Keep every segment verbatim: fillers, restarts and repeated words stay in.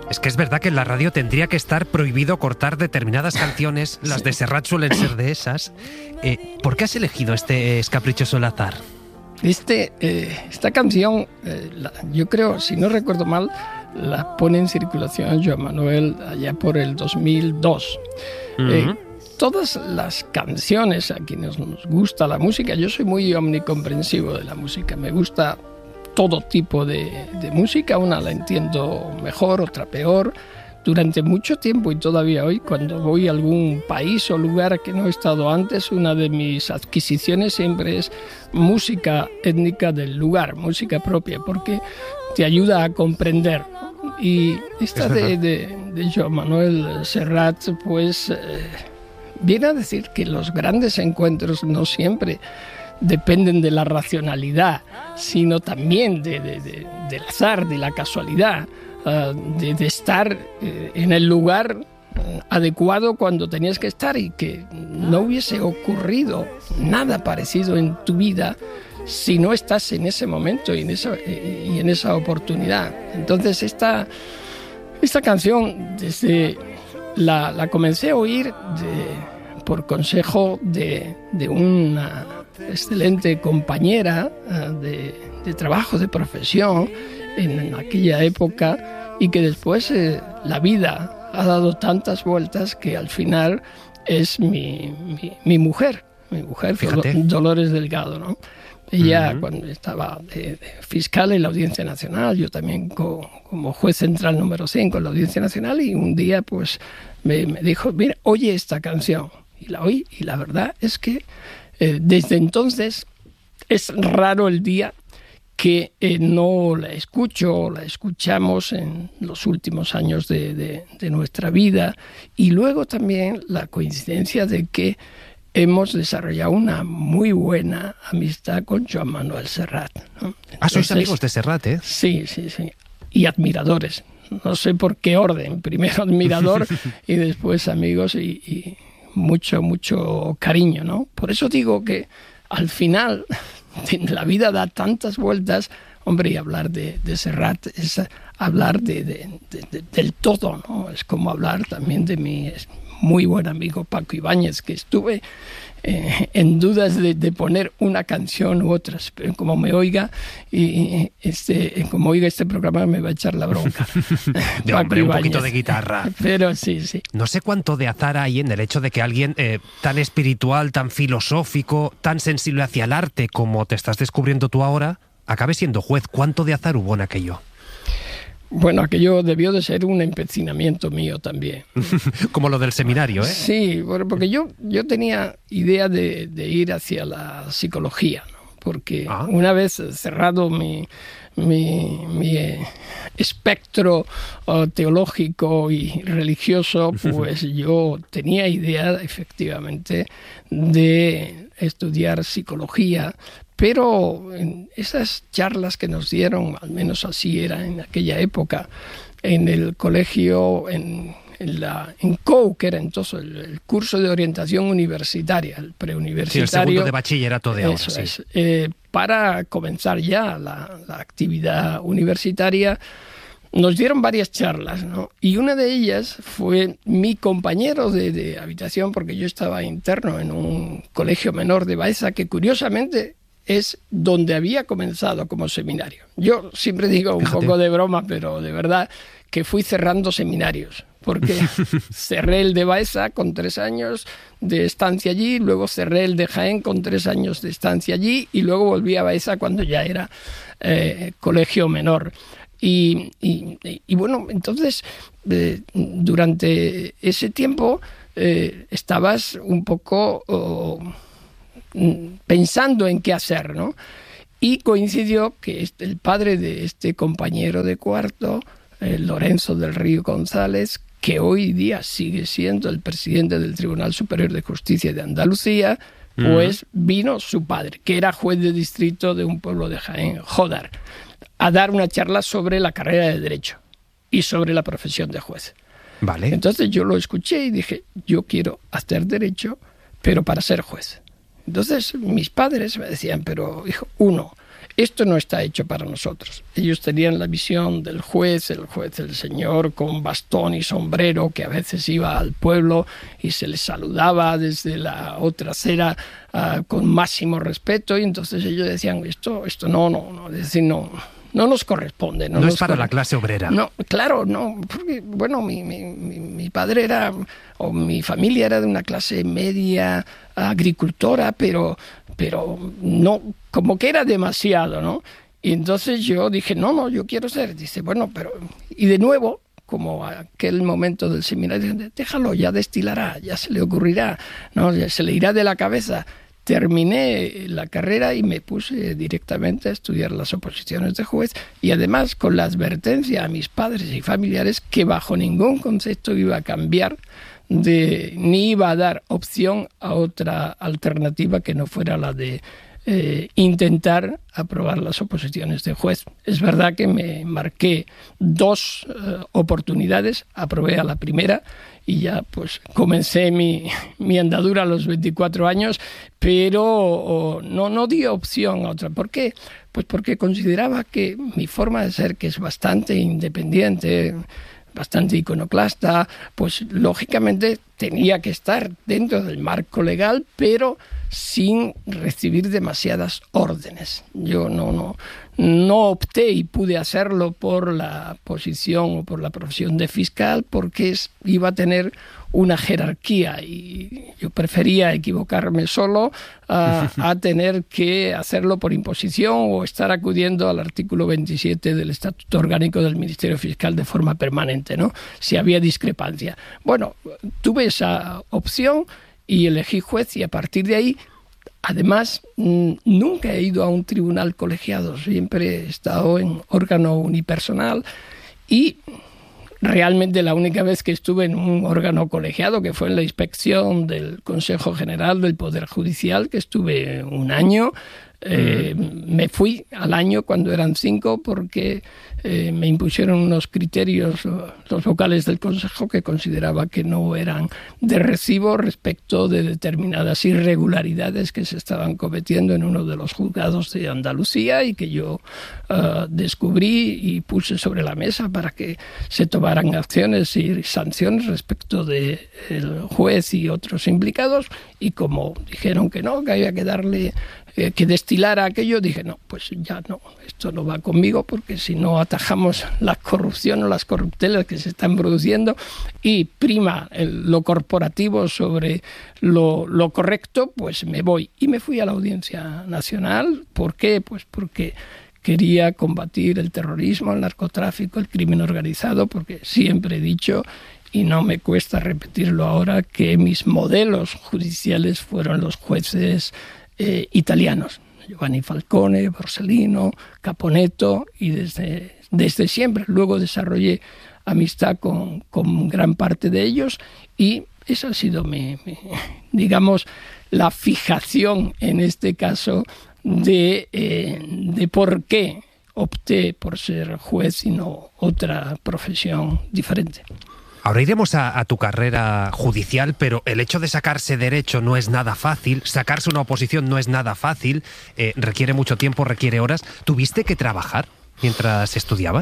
Es que es verdad que en la radio tendría que estar prohibido cortar determinadas canciones, las de Serrat suelen ser de esas. Eh, ¿Por qué has elegido este Es caprichoso el azar? Este, eh, esta canción, eh, la, yo creo, si no recuerdo mal, la pone en circulación Joan Manuel allá por el dos mil dos. Uh-huh. Eh, todas las canciones, a quienes nos gusta la música, yo soy muy omnicomprensivo de la música, me gusta todo tipo de, de música, una la entiendo mejor, otra peor. Durante mucho tiempo y todavía hoy, cuando voy a algún país o lugar que no he estado antes, una de mis adquisiciones siempre es música étnica del lugar, música propia, porque te ayuda a comprender. Y esta de, de, de Joan Manuel Serrat, pues, eh, viene a decir que los grandes encuentros no siempre dependen de la racionalidad, sino también de, de, de, del azar, de la casualidad. De, de estar eh, en el lugar adecuado cuando tenías que estar y que no hubiese ocurrido nada parecido en tu vida si no estás en ese momento y en esa, y en esa oportunidad. Entonces esta, esta canción desde la, la comencé a oír de, por consejo de, de una excelente compañera de, de trabajo, de profesión en aquella época, y que después eh, la vida ha dado tantas vueltas que al final es mi, mi, mi mujer, mi mujer, Fíjate. Dolores Delgado, ¿no? Ella, uh-huh. cuando estaba de, de fiscal en la Audiencia Nacional, yo también co, como juez central número cinco en la Audiencia Nacional, y un día pues me, me dijo, mira, oye esta canción. Y la oí, y la verdad es que eh, desde entonces es raro el día que eh, no la escucho, la escuchamos en los últimos años de, de, de nuestra vida, y luego también la coincidencia de que hemos desarrollado una muy buena amistad con Joan Manuel Serrat, ¿no? Entonces, ah, sois amigos de Serrat, ¿eh? Sí, sí, sí, y admiradores. No sé por qué orden, primero admirador y después amigos, y, y mucho, mucho cariño, ¿no? Por eso digo que al final la vida da tantas vueltas, hombre, y hablar de, de Serrat es hablar de, de, de, de, del todo, ¿no? Es como hablar también de mi muy buen amigo Paco Ibáñez, que estuve eh, en dudas de, de poner una canción u otras, pero como me oiga y este, como oiga este programa me va a echar la bronca. de hombre, un poquito de guitarra. Pero sí, sí. No sé cuánto de azar hay en el hecho de que alguien eh, tan espiritual, tan filosófico, tan sensible hacia el arte como te estás descubriendo tú ahora, acabe siendo juez. ¿Cuánto de azar hubo en aquello? Bueno, aquello debió de ser un empecinamiento mío también. Como lo del seminario, ¿eh? Sí, bueno, porque yo, yo tenía idea de, de ir hacia la psicología, ¿no? Porque ah. una vez cerrado mi, mi, mi eh, espectro uh, teológico y religioso, pues yo tenía idea efectivamente de estudiar psicología. Pero en esas charlas que nos dieron, al menos así era en aquella época, en el colegio, en, en, la, en C O U, que era entonces el, el curso de orientación universitaria, el preuniversitario. Sí, el segundo de bachillerato de ahora, eso sí. Es, eh, para comenzar ya la, la actividad universitaria, nos dieron varias charlas, ¿no? Y una de ellas fue mi compañero de, de habitación, porque yo estaba interno en un colegio menor de Baeza, que curiosamente es donde había comenzado como seminario. Yo siempre digo un Fíjate. poco de broma, pero de verdad que fui cerrando seminarios, porque cerré el de Baeza con tres años de estancia allí, luego cerré el de Jaén con tres años de estancia allí, y luego volví a Baeza cuando ya era eh, colegio menor. Y, y, y bueno, entonces, eh, durante ese tiempo eh, estabas un poco oh, pensando en qué hacer, ¿no? Y coincidió que el padre de este compañero de cuarto, eh, Lorenzo del Río González, que hoy día sigue siendo el presidente del Tribunal Superior de Justicia de Andalucía, pues uh-huh. vino su padre, que era juez de distrito de un pueblo de Jaén, Jódar, a dar una charla sobre la carrera de Derecho y sobre la profesión de juez. Vale. Entonces yo lo escuché y dije, yo quiero hacer Derecho, pero para ser juez. Entonces mis padres me decían, pero hijo, uno, esto no está hecho para nosotros. Ellos tenían la visión del juez, el juez, el señor con bastón y sombrero, que a veces iba al pueblo y se les saludaba desde la otra acera uh, con máximo respeto, y entonces ellos decían, esto, esto no, no, no, es decir, no... No nos corresponde. No, no nos es para corresponde. La clase obrera. No, claro, no. Porque, bueno, mi, mi, mi, mi padre era, o mi familia era de una clase media agricultora, pero, pero no, como que era demasiado, ¿no? Y entonces yo dije, no, no, yo quiero ser. Dice, bueno, pero... Y de nuevo, como aquel momento del seminario, déjalo, ya destilará, ya se le ocurrirá, ¿no? Ya se le irá de la cabeza. Terminé la carrera y me puse directamente a estudiar las oposiciones de juez, y además con la advertencia a mis padres y familiares que bajo ningún concepto iba a cambiar de, ni iba a dar opción a otra alternativa que no fuera la de eh, intentar aprobar las oposiciones de juez. Es verdad que me marqué dos eh, oportunidades, aprobé a la primera y ya pues comencé mi, mi andadura a los veinticuatro años, pero oh, no, no di opción a otra. ¿Por qué? Pues porque consideraba que mi forma de ser, que es bastante independiente, bastante iconoclasta, pues lógicamente tenía que estar dentro del marco legal, pero sin recibir demasiadas órdenes. Yo no, no, no opté y pude hacerlo por la posición o por la profesión de fiscal, porque es, iba a tener una jerarquía y yo prefería equivocarme solo a, a tener que hacerlo por imposición o estar acudiendo al artículo veintisiete del Estatuto Orgánico del Ministerio Fiscal de forma permanente, ¿no? Si había discrepancia. Bueno, tuve esa opción y elegí juez, y a partir de ahí, además, nunca he ido a un tribunal colegiado, siempre he estado en órgano unipersonal, y realmente la única vez que estuve en un órgano colegiado, que fue en la inspección del Consejo General del Poder Judicial, que estuve un año. Eh, me fui al año cuando eran cinco porque eh, me impusieron unos criterios los vocales del Consejo que consideraba que no eran de recibo respecto de determinadas irregularidades que se estaban cometiendo en uno de los juzgados de Andalucía y que yo uh, descubrí y puse sobre la mesa para que se tomaran acciones y sanciones respecto del juez y otros implicados, y como dijeron que no, que había que darle eh, que destilara aquello, dije no, pues ya no, esto no va conmigo, porque si no atajamos la corrupción o las corruptelas que se están produciendo y prima el, lo corporativo sobre lo, lo correcto, pues me voy. Y me fui a la Audiencia Nacional. ¿Por qué? Pues porque quería combatir el terrorismo, el narcotráfico, el crimen organizado, porque siempre he dicho, y no me cuesta repetirlo ahora, que mis modelos judiciales fueron los jueces eh, italianos. Giovanni Falcone, Borsellino, Caponetto, y desde, desde siempre. Luego desarrollé amistad con, con gran parte de ellos, y esa ha sido mi, mi digamos, la fijación en este caso de, eh, de por qué opté por ser juez y no otra profesión diferente. Ahora iremos a, a tu carrera judicial, pero el hecho de sacarse derecho no es nada fácil, sacarse una oposición no es nada fácil, eh, requiere mucho tiempo, requiere horas. ¿Tuviste que trabajar mientras estudiabas?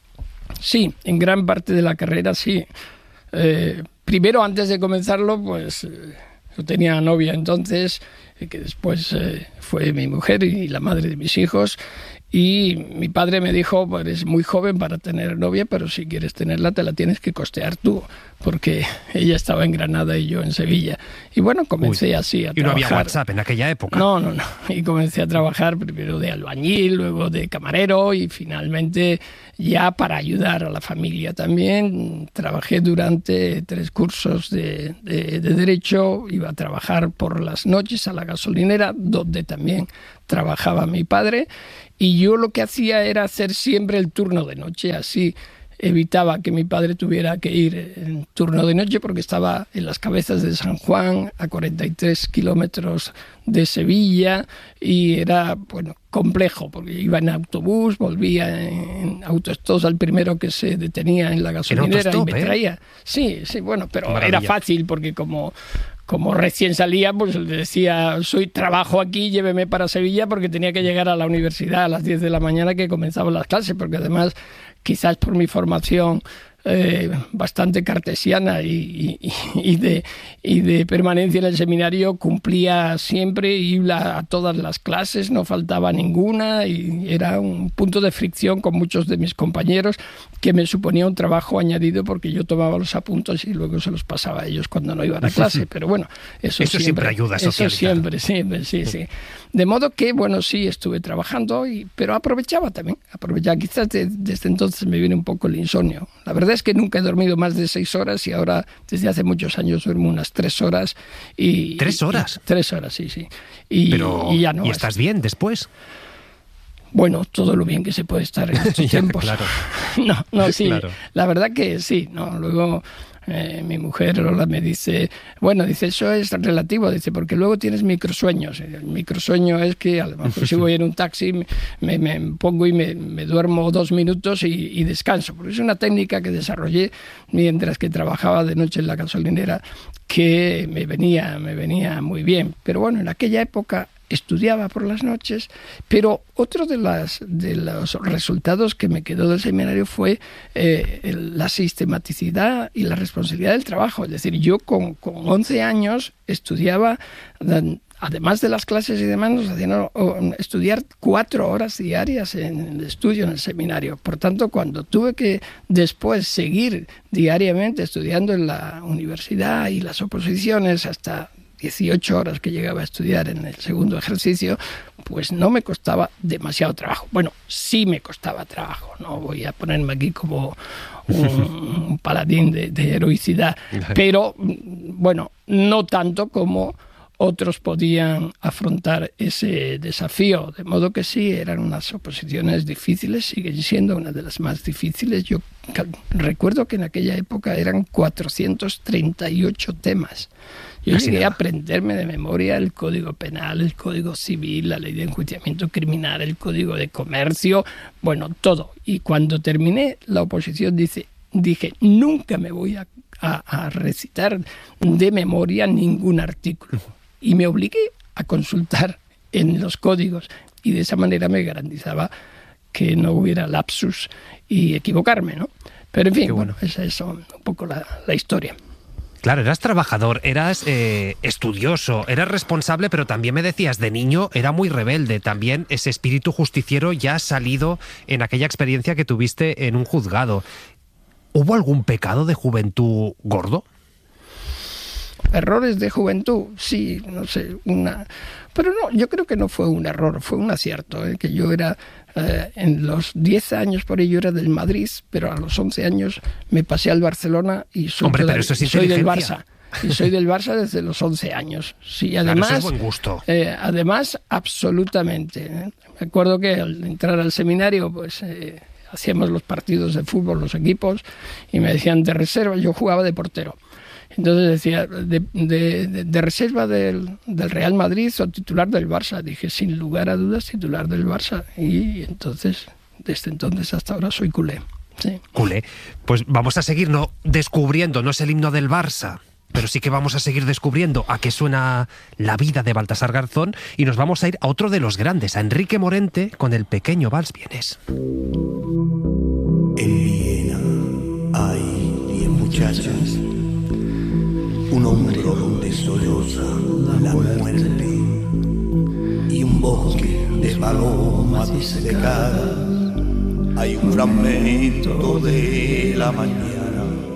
Sí, en gran parte de la carrera sí. Eh, primero, antes de comenzarlo, pues eh, yo tenía novia entonces, eh, que después eh, fue mi mujer y la madre de mis hijos. Y mi padre me dijo, pues eres muy joven para tener novia, pero si quieres tenerla te la tienes que costear tú, porque ella estaba en Granada y yo en Sevilla. Y bueno, comencé Uy, así a y trabajar. Y no había WhatsApp en aquella época. No, no, no. Y comencé a trabajar primero de albañil, luego de camarero y finalmente ya para ayudar a la familia también. Trabajé durante tres cursos de, de, de Derecho, iba a trabajar por las noches a la gasolinera, donde también trabajaba mi padre. Y yo lo que hacía era hacer siempre el turno de noche, así evitaba que mi padre tuviera que ir en turno de noche, porque estaba en las Cabezas de San Juan, a cuarenta y tres kilómetros de Sevilla, y era, bueno, complejo, porque iba en autobús, volvía en autostop al primero que se detenía en la gasolinera y me traía. ¿eh? Sí, sí, bueno, pero Maravilla. Era fácil porque como... Como recién salía, pues le decía, soy trabajo aquí, lléveme para Sevilla, porque tenía que llegar a la universidad a las diez de la mañana que comenzaban las clases, porque además, quizás por mi formación eh, bastante cartesiana y, y, y, de, y de permanencia en el seminario, cumplía siempre, iba a todas las clases, no faltaba ninguna, y era un punto de fricción con muchos de mis compañeros que me suponía un trabajo añadido porque yo tomaba los apuntes y luego se los pasaba a ellos cuando no iban a clase, pero bueno, eso, eso siempre, siempre ayuda a socializar. Eso siempre, siempre, sí, sí. De modo que, bueno, sí, estuve trabajando, y, pero aprovechaba también, aprovechaba. Quizás de, desde entonces me viene un poco el insomnio. La verdad es que nunca he dormido más de seis horas y ahora, desde hace muchos años, duermo unas tres horas. Y, ¿Tres horas? Y, tres horas, sí, sí. Y, pero, y ya no. ¿Y estás bien después? Bueno, todo lo bien que se puede estar en estos tiempos. Claro. No, no, sí. Claro. La verdad que sí, no. Luego eh, mi mujer Lola me dice, bueno, dice, eso es relativo, dice, porque luego tienes microsueños. El microsueño es que a lo mejor si voy en un taxi me, me pongo y me, me duermo dos minutos y, y descanso. Porque es una técnica que desarrollé mientras que trabajaba de noche en la gasolinera, que me venía, me venía muy bien. Pero bueno, en aquella época estudiaba por las noches, pero otro de, las, de los resultados que me quedó del seminario fue eh, la sistematicidad y la responsabilidad del trabajo. Es decir, yo con, con once años estudiaba, además de las clases y demás, nos hacían estudiar cuatro horas diarias en el estudio en el seminario. Por tanto, cuando tuve que después seguir diariamente estudiando en la universidad y las oposiciones hasta dieciocho horas que llegaba a estudiar en el segundo ejercicio, pues no me costaba demasiado trabajo. Bueno, sí me costaba trabajo, no voy a ponerme aquí como un, un paladín de, de heroicidad, pero bueno, no tanto como otros podían afrontar ese desafío, de modo que sí, eran unas oposiciones difíciles, siguen siendo una de las más difíciles. Yo recuerdo que en aquella época eran cuatrocientos treinta y ocho temas. Yo Así llegué nada. a aprenderme de memoria el Código Penal, el Código Civil, la Ley de Enjuiciamiento Criminal, el Código de Comercio, bueno, todo. Y cuando terminé la oposición dice, dije, nunca me voy a, a, a recitar de memoria ningún artículo. Y me obligué a consultar en los códigos, y de esa manera me garantizaba que no hubiera lapsus y equivocarme, ¿no? Pero en fin, bueno. bueno, esa es un poco la, la historia. Claro, eras trabajador, eras eh, estudioso, eras responsable, pero también me decías, de niño era muy rebelde. También ese espíritu justiciero ya ha salido en aquella experiencia que tuviste en un juzgado. ¿Hubo algún pecado de juventud gordo? Errores de juventud, sí, no sé, una... Pero no, yo creo que no fue un error, fue un acierto, ¿eh? Que yo era, eh, en los diez años por ello era del Madrid, pero a los once años me pasé al Barcelona y soy, Hombre, toda, pero eso es soy del Barça. Y soy del Barça desde los once años. Sí, además, claro, eso es buen gusto. Eh, además, absolutamente. ¿eh? Me acuerdo que al entrar al seminario, pues... Eh, hacíamos los partidos de fútbol, los equipos, y me decían de reserva, yo jugaba de portero. Entonces decía, de, de, de, de reserva del, del Real Madrid o titular del Barça. Dije, sin lugar a dudas, titular del Barça. Y entonces, desde entonces hasta ahora, soy culé. Sí. Culé. Pues vamos a seguir no descubriendo, no es el himno del Barça, pero sí que vamos a seguir descubriendo a qué suena la vida de Baltasar Garzón, y nos vamos a ir a otro de los grandes, a Enrique Morente, con el pequeño Vals Vienes. En Viena hay diez muchachas, un hombre donde solloza la muerte y un bosque de palomas secadas. Hay un fragmento de la mañana